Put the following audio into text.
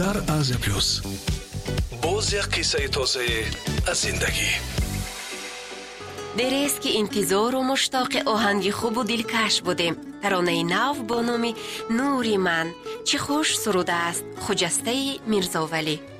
در آزیا پلوس. باز یک قصه تازه از زندگی. دیریست که انتظار و مشتاق آهنگ خوب و دلکش بودیم. ترانه نو با نام نوری من چه خوش سروده است خجسته میرزاولی.